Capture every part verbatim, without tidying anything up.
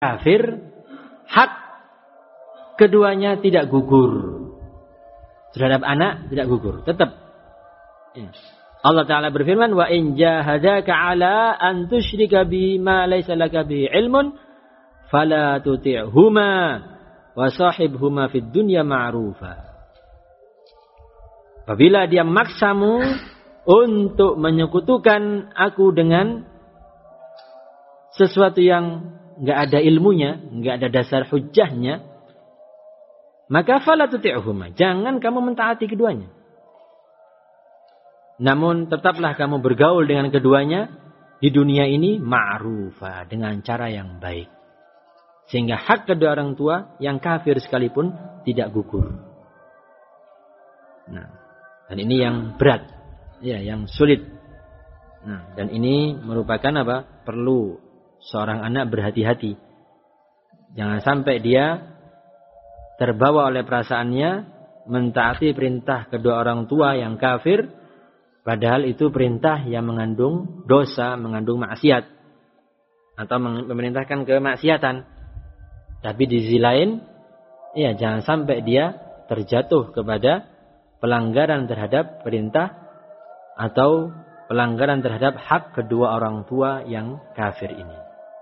kafir, hak keduanya tidak gugur. Terhadap anak tidak gugur, tetap. Ya. Allah Ta'ala berfirman, wa in jahadaka ala an tusyrika bima laysa laka bihi ilmun fala tuti'huma wa sahibhuma fid dunya ma'rufa. Apabila dia memaksamu untuk menyekutukan aku dengan sesuatu yang enggak ada ilmunya, enggak ada dasar hujjahnya, maka fala tuti'huma, jangan kamu mentaati keduanya. Namun tetaplah kamu bergaul dengan keduanya di dunia ini ma'rufa, dengan cara yang baik. Sehingga hak kedua orang tua yang kafir sekalipun tidak gugur. Nah, dan ini yang berat, ya, yang sulit. Nah, dan ini merupakan apa? Perlu seorang anak berhati-hati. Jangan sampai dia terbawa oleh perasaannya mentaati perintah kedua orang tua yang kafir, padahal itu perintah yang mengandung dosa, mengandung maksiat, atau memerintahkan kemaksiatan. Tapi di sisi lain, ya, jangan sampai dia terjatuh kepada pelanggaran terhadap perintah atau pelanggaran terhadap hak kedua orang tua yang kafir ini.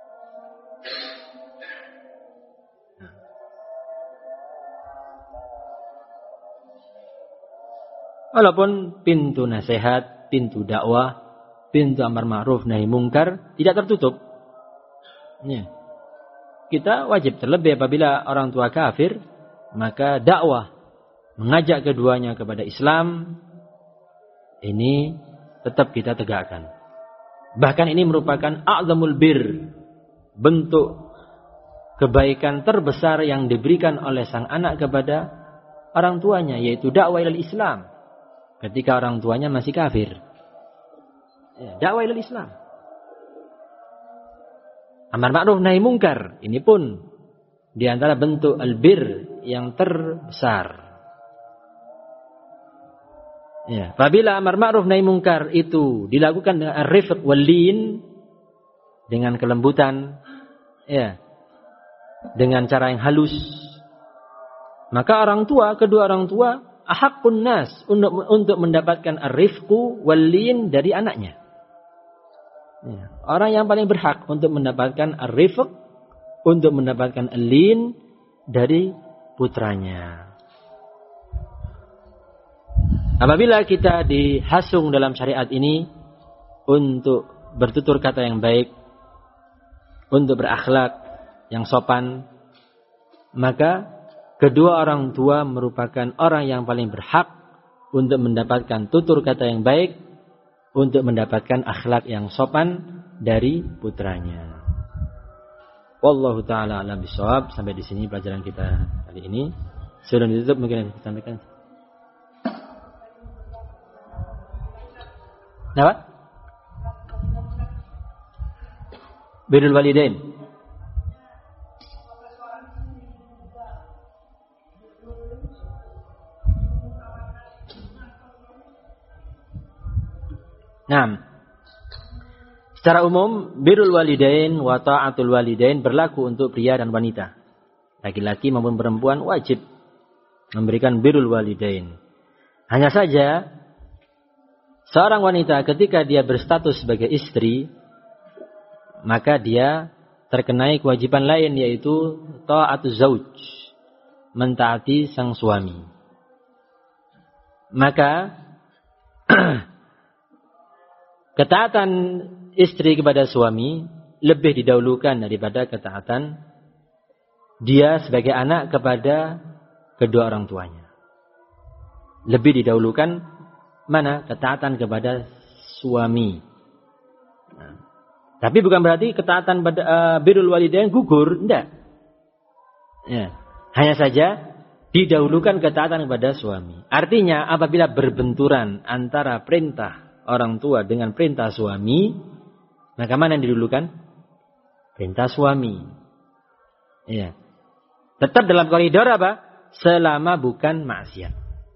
Walaupun pintu nasihat, pintu dakwah, pintu amar ma'ruf nahi mungkar tidak tertutup. Ya. Kita wajib, terlebih apabila orang tua kafir, maka dakwah mengajak keduanya kepada Islam ini tetap kita tegakkan. Bahkan ini merupakan a'zamul bir, bentuk kebaikan terbesar yang diberikan oleh sang anak kepada orang tuanya, yaitu dakwah ilal Islam ketika orang tuanya masih kafir. Ya, dakwah ilal Islam. Amar ma'ruf nahi mungkar, ini pun di antara bentuk albir yang terbesar. Ya, apabila amar ma'ruf nahi mungkar itu dilakukan dengan ar-rifq wal lin, dengan kelembutan, ya, dengan cara yang halus, maka orang tua, kedua orang tua ahaqqun nas untuk untuk mendapatkan ar-rifqu wal lin dari anaknya. Ya, orang yang paling berhak untuk mendapatkan ar-rifq, untuk mendapatkan al-lin dari putranya. Apabila kita dihasung dalam syariat ini untuk bertutur kata yang baik, untuk berakhlak yang sopan, maka kedua orang tua merupakan orang yang paling berhak untuk mendapatkan tutur kata yang baik, untuk mendapatkan akhlak yang sopan dari putranya. Wallahu ta'ala a'lam bishawab. Sampai di sini pelajaran kita kali ini. Sudah ditutup, mungkin yang disampaikan. Apa? Birrul walidain. Nah, secara umum birrul walidain wa ta'atul walidain berlaku untuk pria dan wanita. Laki-laki maupun perempuan wajib memberikan birrul walidain. Hanya saja seorang wanita ketika dia berstatus sebagai istri, maka dia terkenai kewajiban lain, yaitu ta'atuz zauj, mentaati sang suami. Maka ketaatan istri kepada suami lebih didahulukan daripada ketaatan dia sebagai anak kepada kedua orang tuanya. Lebih didahulukan mana? Ketaatan kepada suami. Nah, tapi bukan berarti ketaatan pada uh, birrul walidain gugur, tidak. Ya, hanya saja didahulukan ketaatan kepada suami. Artinya apabila berbenturan antara perintah orang tua dengan perintah suami, maka mana yang didulukan? Perintah suami. Iya. Tetap dalam koridor apa? Selama bukan maksiat.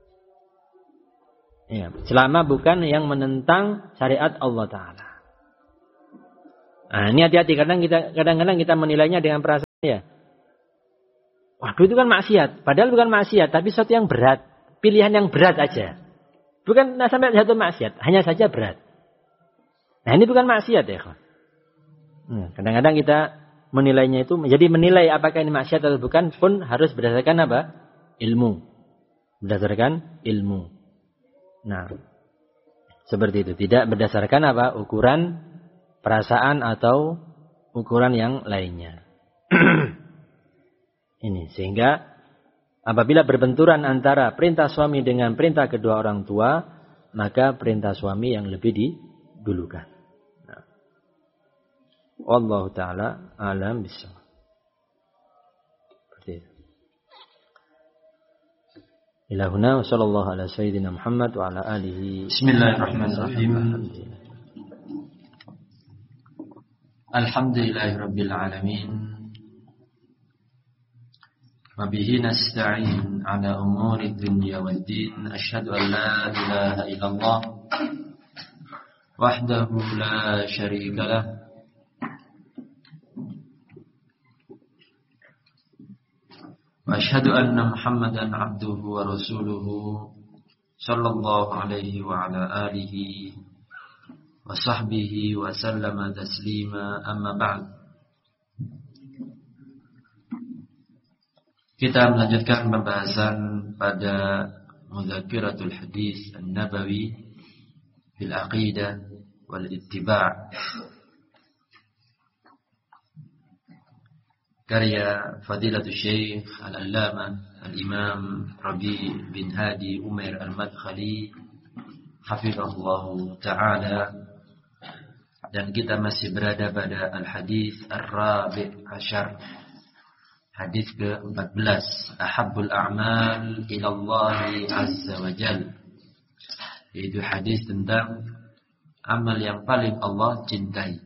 Iya. Selama bukan yang menentang syariat Allah Ta'ala. Nah, ini hati-hati. Kadang kita, kadang-kadang kita menilainya dengan perasaan Ya. Waduh, itu kan maksiat. Padahal bukan maksiat, tapi sesuatu yang berat. Pilihan yang berat aja. Bukan nah, sampai satu maksiat, hanya saja berat. Nah, ini bukan maksiat ya, kawan. Hmm, kadang-kadang kita menilainya itu, jadi menilai apakah ini maksiat atau bukan pun harus berdasarkan apa? Ilmu. Berdasarkan ilmu. Nah, seperti itu. Tidak berdasarkan apa? Ukuran perasaan atau ukuran yang lainnya. Ini sehingga apabila berbenturan antara perintah suami dengan perintah kedua orang tua, maka perintah suami yang lebih didulukan. Nah. Wallahu taala alam bissawab. Seperti itu. Ila huna wa sallallahu ala sayyidina Muhammad wa ala alihi. Bismillahirrahmanirrahim. Alhamdulillahirabbil alamin. Wa bihi nasta'in ala umuri dunya waddin. Asyhadu an la ilaha illallah wahdahu la syarika lah. Wa asyhadu anna Muhammadan abduhu wa rasuluhu sallallahu alaihi wa ala alihi wa sahbihi wa sallama taslima, amma ba'd. Kita melanjutkan pembahasan pada Mudzakkiratul Hadis An-Nabawi fil Aqidah wal Ittiba', karya Fadilatul Syekh Al-Allamah Al-Imam Rabi' bin Hadi Umair Al-Madkhali hafizahullah ta'ala. Dan kita masih berada pada Al-Hadis Ar-Rabi' Asyar, hadis ke empat belas, Ahabbul a'mal ilallahi azza wa jal, yaitu hadis tentang amal yang paling Allah cintai.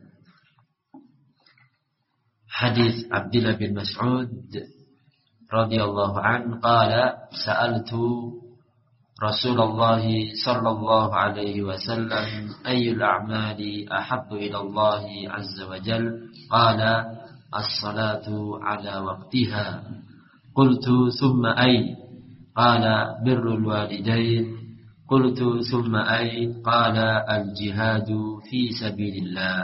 Hadis Abdullah bin Mas'ud radhiyallahu an qala sa'altu Rasulullah sallallahu alaihi wasallam ayyul a'mali ahabbu ila Allah azza wa jal, qala as-salatu ala waqtiha. Qultu thumma ay? Qala birrul walidain. Qultu thumma ay? Qala al-jihadu fi sabilillah.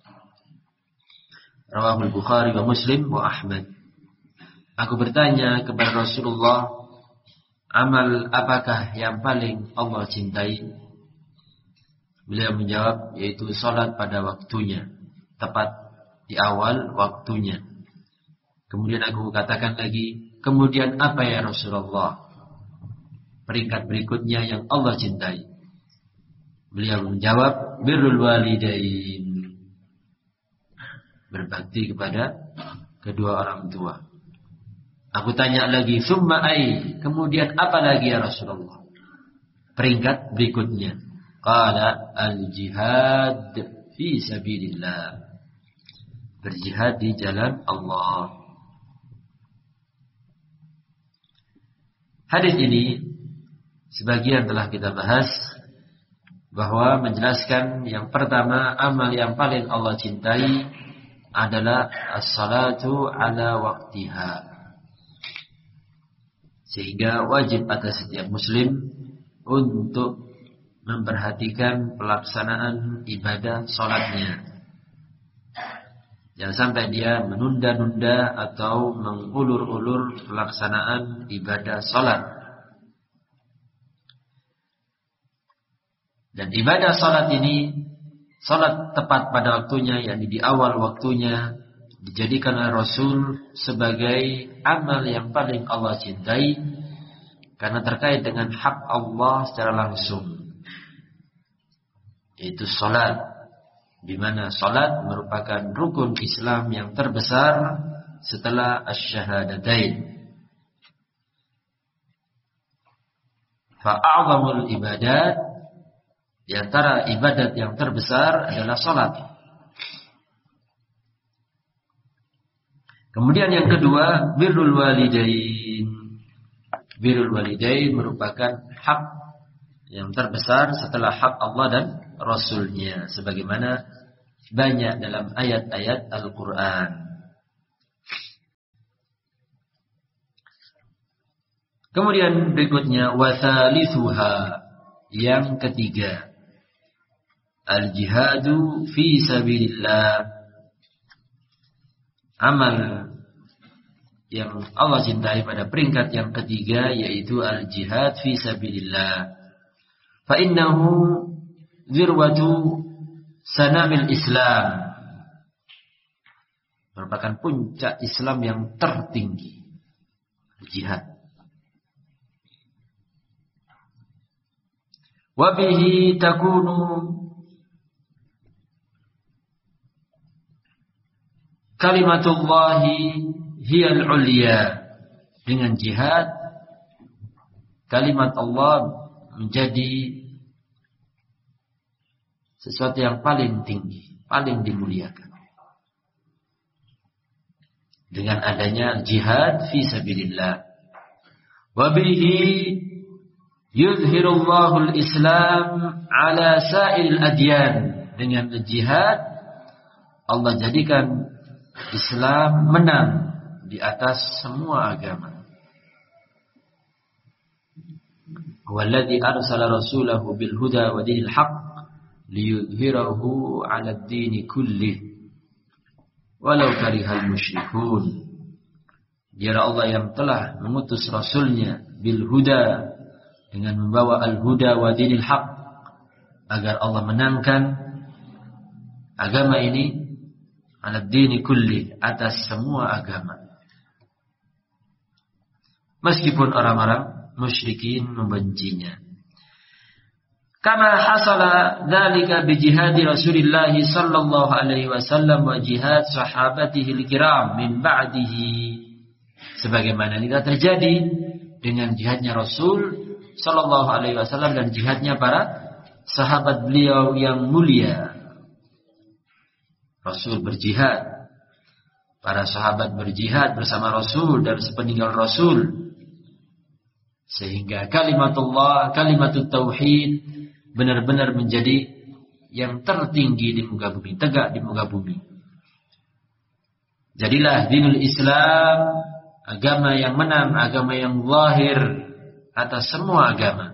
Rawahul Bukhari wa Muslim wa Ahmad. Aku bertanya kepada Rasulullah, amal apakah yang paling Allah cintai? Beliau menjawab, yaitu salat pada waktunya, tepat di awal waktunya. Kemudian aku katakan lagi, kemudian apa ya Rasulullah peringkat berikutnya yang Allah cintai? Beliau menjawab, birrul walidain, berbakti kepada kedua orang tua. Aku tanya lagi, summa ai, kemudian apa lagi ya Rasulullah peringkat berikutnya? Qala al-jihad fi sabilillah, berjihad di jalan Allah. Hadis ini sebagian telah kita bahas, bahwa menjelaskan yang pertama, amal yang paling Allah cintai adalah as-salatu ala waqtiha. Sehingga wajib atas setiap muslim untuk memperhatikan pelaksanaan ibadah salatnya. Jangan sampai dia menunda-nunda atau mengulur-ulur pelaksanaan ibadah salat. Dan ibadah salat ini, salat tepat pada waktunya, yakni di awal waktunya, dijadikan oleh Rasul sebagai amal yang paling Allah cintai, karena terkait dengan hak Allah secara langsung, yaitu salat, di mana salat merupakan rukun Islam yang terbesar setelah asy-syahadatain. Fa'a'zamul ibadat, di antara ibadat yang terbesar adalah salat. Kemudian yang kedua, birrul walidain. Birrul walidain merupakan hak yang terbesar setelah hak Allah dan Rasulnya, sebagaimana banyak dalam ayat-ayat Al-Quran. Kemudian berikutnya wathalithuha, yang ketiga, al-jihadu fi sabilillah. Amal yang Allah cintai pada peringkat yang ketiga yaitu al-jihad fi sabilillah. Fa innahu zirwatu sanamil Islam, merupakan puncak Islam yang tertinggi, jihad. Wa bihi takunu kalimatullahi hiyal ulya. Dengan jihad kalimat Allah menjadi sesuatu yang paling tinggi, paling dimuliakan. Dengan adanya jihad fi sabilillah. Wa bihi yuzhirullahu al-Islam ala sa'il adyan. Dengan jihad Allah jadikan Islam menang di atas semua agama. Walladzi arsala rasulahu bil huda wa dinil haqq liyudhhirahu 'ala ad-din kullih walau karihal musyrikun. Dialah Allah yang telah mengutus rasulnya bil huda, dengan membawa al-huda wa dinil haq, agar Allah menangkan agama ini ala dini kulli, atas semua agama, meskipun orang-orang musyrikin membencinya. Kama hasala dzalika bi jihadi Rasulillah sallallahu alaihi wasallam wa jihad sahabatihi al-kiram min ba'dihi, sebagaimana ini terjadi dengan jihadnya Rasul sallallahu alaihi wasallam dan jihadnya para sahabat beliau yang mulia. Rasul berjihad, para sahabat berjihad bersama Rasul dan sepeninggal Rasul, sehingga kalimatullah, kalimatut tauhid benar-benar menjadi yang tertinggi di muka bumi, tegak di muka bumi. Jadilah dinul Islam agama yang menang, agama yang zahir atas semua agama.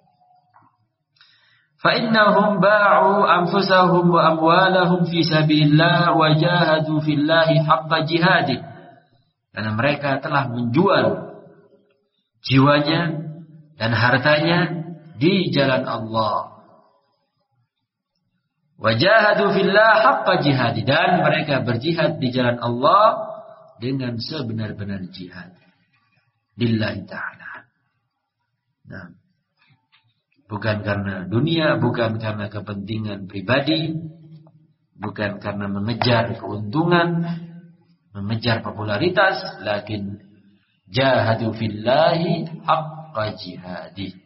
Fa innahum ba'u anfusahum wa amwalahum fi sabilillah wa jahadu fillahi haqqa jihadih. Karena mereka telah menjual jiwanya dan hartanya di jalan Allah. Wajahadu fillah haqqa jihad, dan mereka berjihad di jalan Allah dengan sebenar-benar jihad lillahi ta'ala. Nah, bukan karena dunia, bukan karena kepentingan pribadi, bukan karena mengejar keuntungan, mengejar popularitas, lakin jahadu fillahi haqqa jihadi.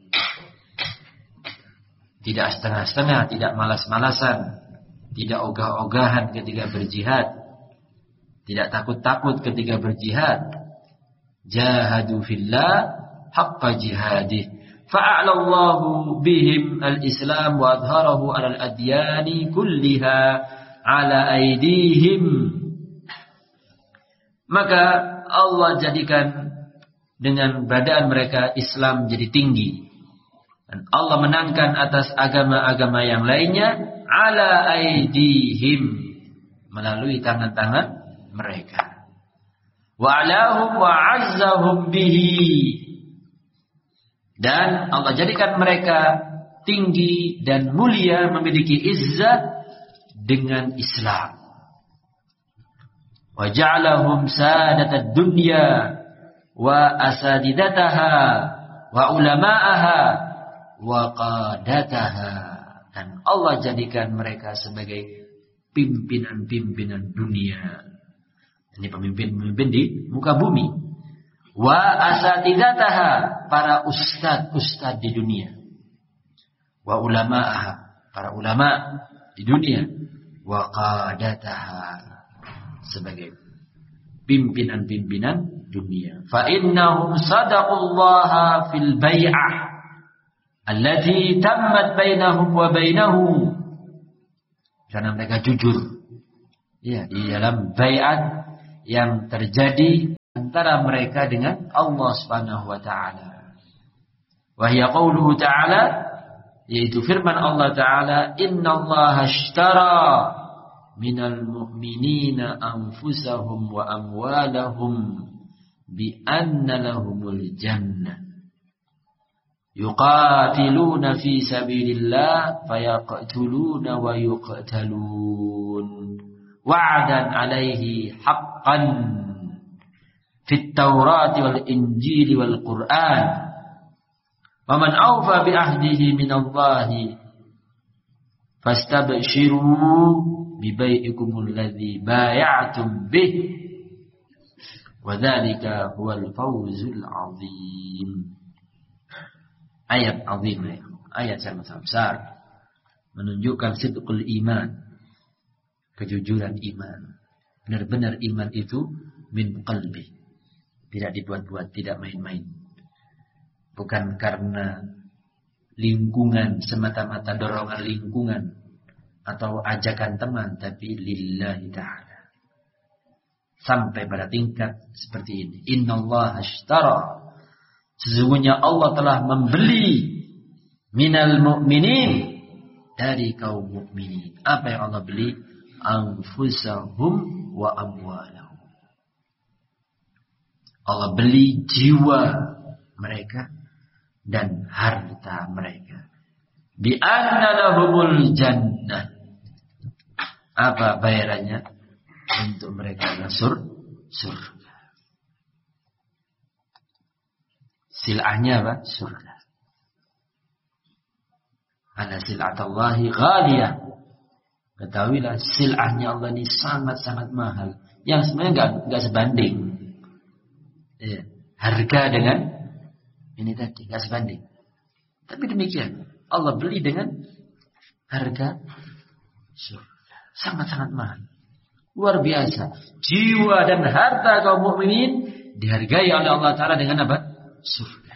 Tidak setengah-setengah, tidak malas-malasan, tidak ogah-ogahan ketika berjihad, tidak takut-takut ketika berjihad. Jahadu fillah haqqa jihadih. Fa'ala Allahu bihim al-Islam wa adharahu 'ala al-adyani kulliha 'ala aydihim. Maka Allah jadikan dengan badan mereka Islam jadi tinggi, dan Allah menangkan atas agama-agama yang lainnya ala aidihim, melalui tangan-tangan mereka. Wa alahum wa azzahum bihi, dan Allah jadikan mereka tinggi dan mulia, memiliki izzah dengan Islam. Wa ja'alahum sadatad dunya wa asadidataha wa ulama'aha wa qadataha, dan Allah jadikan mereka sebagai pimpinan-pimpinan dunia. Ini pemimpin-pemimpin di muka bumi. Wa asatidataha, para ustad-ustad di dunia. Wa ulama'aha, para ulama di dunia. Wa qadataha, sebagai pimpinan-pimpinan dunia. Fa innahum sadaqullaha fil bai'ah allati tammat bainahum wa bainahu, karena mereka jujur ya di dalam bai'at yang terjadi antara mereka dengan Allah Subhanahu wa taala. Wa hiya qauluhu ta'ala, yaitu firman Allah Ta'ala, innallaha ashtara minal mu'minina anfusahum wa amwalahum bi anna lahumul jannah yuqatiluna fi sabilillah fayaqtuluna wa yuqtalun wa'dan 'alaihi haqqan fit Taurati wal Injili wal Qur'an. Waman awfa bi ahdihi minallahi fastabshiru bi bai'ikumul ladzi bay'atum bih wa dzalika huwal fawzul 'adzim. Ayat azim, ayat sangat besar, menunjukkan sidqul iman, kejujuran iman. Benar-benar iman itu min qalbi, tidak dibuat-buat, tidak main-main. Bukan karena lingkungan, semata-mata dorongan lingkungan atau ajakan teman, tapi lillahi ta'ala. Sampai pada tingkat seperti ini. Innallaha ashtara, sesungguhnya Allah telah membeli minal mu'minin, dari kaum mukminin. Apa yang Allah beli? Anfusahum wa amwalahum. Allah beli jiwa mereka dan harta mereka. Bi anna lahumul jannah. Apa bayarannya? Untuk mereka adalah sur, surga. Silahnya apa? Surga. Ana sil'atallahi ghaliyah. Ketahuilah silahnya Allah ini sangat-sangat mahal. Yang sebenarnya enggak enggak sebanding. Ya, harga dengan ini tadi enggak sebanding. Tapi demikian, Allah beli dengan harga surga. Sangat-sangat mahal. Luar biasa. Jiwa dan harta kaum mukminin dihargai oleh Allah Ta'ala dengan apa? Surga.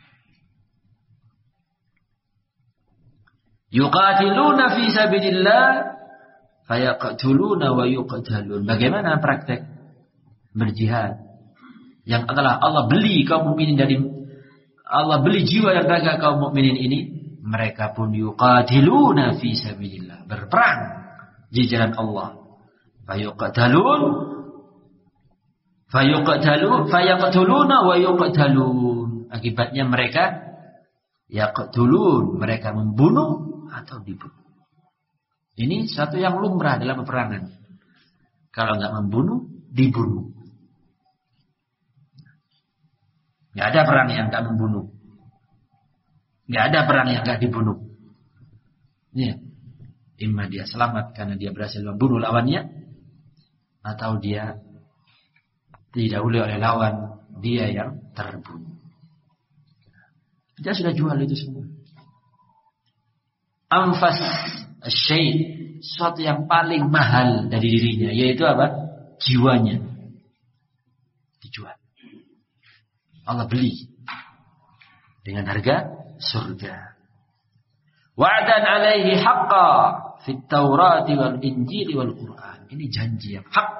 Yuqatiluna fi sabilillah fayaqtuluna wa yuqtalun. Bagaimana praktek berjihad yang adalah Allah beli kaum mukminin dari Allah beli jiwa dan raga kaum mukminin ini, mereka pun yuqatiluna fi sabilillah, berperang di jalan Allah. Fayuqtalun fayuqtalun fayaqtuluna wa yuqtalun. Akibatnya mereka yaqtulun, mereka membunuh atau dibunuh. Ini satu yang lumrah dalam peperangan. Kalau enggak membunuh, dibunuh. Enggak ada perang yang enggak membunuh. Enggak ada perang yang enggak dibunuh. Ya. Imma dia selamat karena dia berhasil membunuh lawannya, atau dia didahului oleh lawan, dia yang terbunuh. Dia sudah jual itu semua. Anfas syai', sesuatu yang paling mahal dari dirinya, yaitu apa? Jiwanya. Dijual. Allah beli dengan harga surga. Wa'dan 'alaihi haqqan fit Taurati wal Injili wal Qur'an. Ini janji yang hak.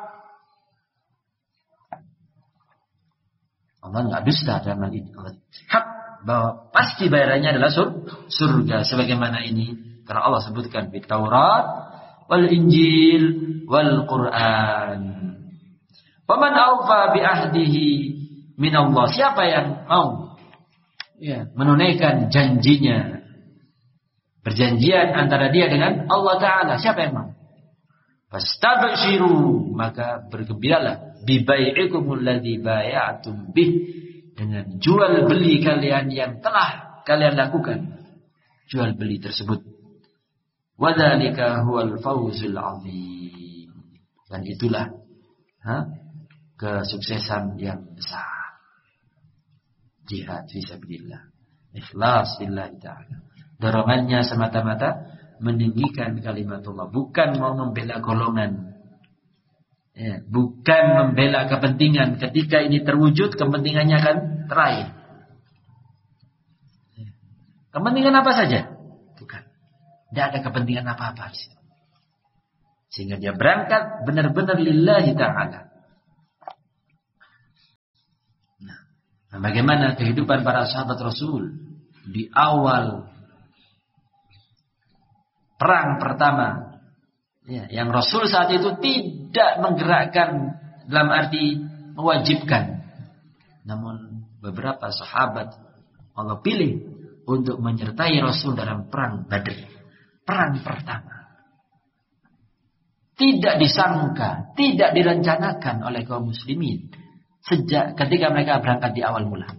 Allah enggak dusta dalam hal ini. Allah hak bahwa pasti bayarannya adalah sur, surga, sebagaimana ini karena Allah sebutkan fit Taurat wal Injil wal Qur'an. Faman awfa bi ahdihi min Allah, siapa yang mau ya, menunaikan janjinya, perjanjian antara dia dengan Allah Ta'ala, siapa yang mau? Fastabshiru, maka bergembiralah, bi bai'ikumul ladzi bay'atum bih, dengan jual beli kalian yang telah kalian lakukan, jual beli tersebut. Wa dzalika huwal fawzul 'adzim, dan itulah ha, kesuksesan yang besar. Jihad fisabilillah, ikhlas lillahi ta'ala. Dorongannya semata-mata meninggikan kalimatullah, bukan mau membela golongan, ya, bukan membela kepentingan. Ketika ini terwujud, kepentingannya akan teraih. Kepentingan apa saja? Bukan. Tidak ada kepentingan apa-apa di situ. Sehingga dia berangkat benar-benar lillahi ta'ala. Nah, bagaimana kehidupan para sahabat Rasul? di awal perang pertama, ya, yang Rasul saat itu tidak menggerakkan dalam arti mewajibkan, namun beberapa sahabat Allah pilih untuk menyertai Rasul dalam perang Badr, perang pertama. Tidak disangka, tidak direncanakan oleh kaum muslimin sejak ketika mereka berangkat di awal mula.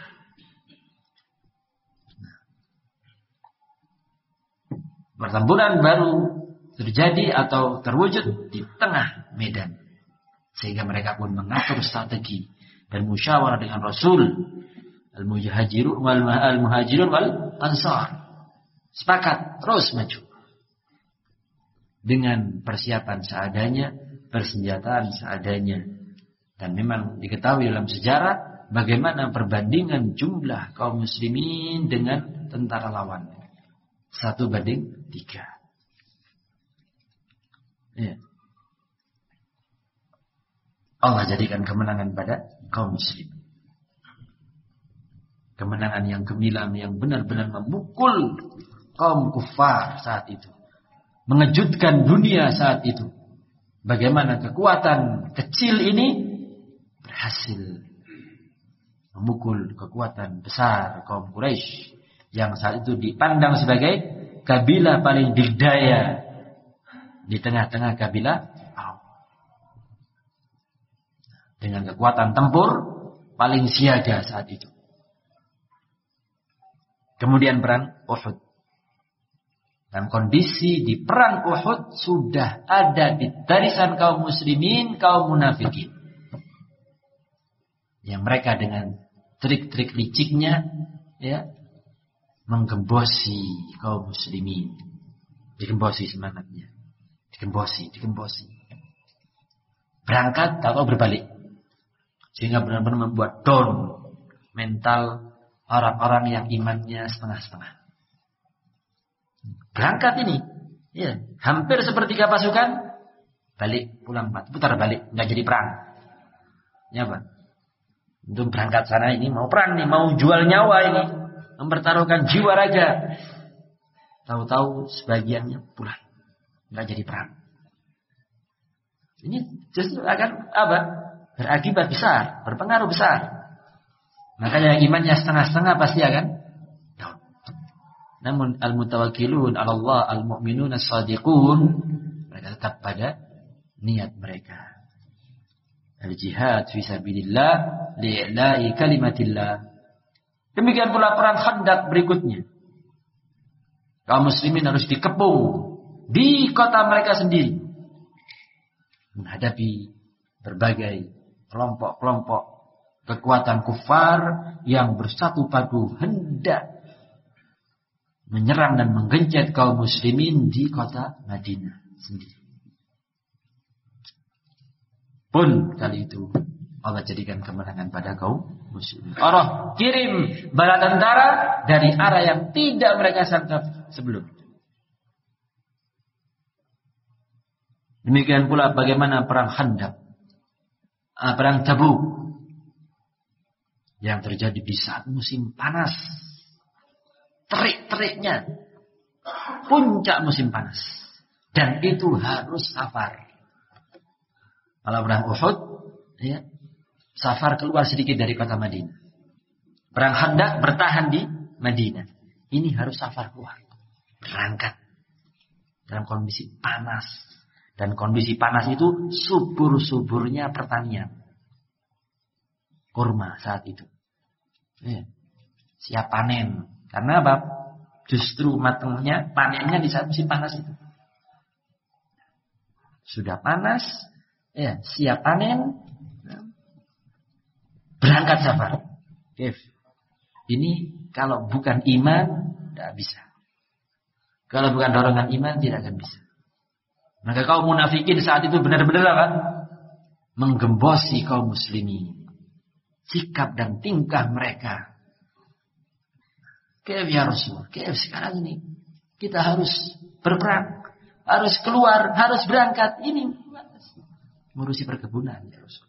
Pertempuran baru terjadi atau terwujud di tengah medan, sehingga mereka pun mengatur strategi dan musyawarah dengan Rasul. Al-muhajirun wal al-muhajirun wal ansar sepakat terus maju dengan persiapan seadanya, persenjataan seadanya. Dan memang diketahui dalam sejarah bagaimana perbandingan jumlah kaum muslimin dengan tentara lawan. Satu banding tiga. Ya. Allah jadikan kemenangan pada kaum muslim. Kemenangan yang gemilang, yang benar-benar memukul kaum kufar saat itu. Mengejutkan dunia saat itu. Bagaimana kekuatan kecil ini berhasil memukul kekuatan besar kaum Quraisy yang saat itu dipandang sebagai kabilah paling berdaya di tengah-tengah kabilah Arab. Dengan kekuatan tempur paling siaga saat itu. Kemudian perang Uhud. Dalam kondisi di perang Uhud sudah ada di barisan kaum muslimin, kaum munafikin. Yang mereka dengan trik-trik liciknya ya menggembosi kaum muslimin. Digembosi semangatnya. Digembosi, digembosi. Berangkat atau berbalik. Sehingga benar-benar membuat down mental orang-orang yang imannya setengah-setengah. Berangkat ini, ya, hampir sepertiga pasukan, balik pulang, putar balik, nggak jadi perang. Ya Pak, untuk berangkat sana ini mau perang nih, mau jual nyawa ini, mempertaruhkan jiwa raga. Tahu-tahu sebagiannya pulang, nggak jadi perang. Ini justru akan apa? Berakibat besar, berpengaruh besar. Makanya imannya setengah-setengah pasti akan down. Namun al-mutawakkilun 'ala Allah, al-mu'minun as-shadiqun, mereka tetap pada niat mereka. Al-jihad fi sabilillah li'ila'i kalimatillah. Demikian pula perang Khandaq berikutnya. Kaum muslimin harus dikepung di kota mereka sendiri menghadapi berbagai kelompok-kelompok kekuatan kufar yang bersatu padu hendak menyerang dan menggencet kaum muslimin di kota Madinah sendiri. Pun kali itu Allah jadikan kemenangan pada kaum muslimin. Allah kirim bala tentara dari arah yang tidak mereka sangka sebelum. Demikian pula bagaimana perang Khandaq, perang Tabuk yang terjadi di saat musim panas. Terik-teriknya puncak musim panas. Dan itu harus safar. Kalau perang Uhud ya, safar keluar sedikit dari kota Madinah. Perang Khandaq bertahan di Madinah. Ini harus safar keluar. Berangkat dalam kondisi panas. Dan kondisi panas itu subur-suburnya pertanian. Kurma saat itu. Ya. Siap panen. Karena apa? Justru matangnya, panennya di saat musim panas itu. Sudah panas, ya, siap panen, berangkat safar. If. Ini kalau bukan iman, tidak bisa. Kalau bukan dorongan iman, tidak akan bisa. Maka kaum munafikin saat itu benar-benar apa? Menggembosi kaum muslimin. Sikap dan tingkah mereka. Kayak ya Rasul, kayak sekarang ini kita harus berperang, harus keluar, harus berangkat. Ini ngurusi perkebunan ya Rasul.